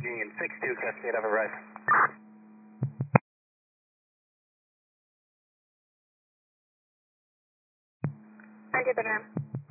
Union 6-2, Cascade, have a rise. Roger, Banana.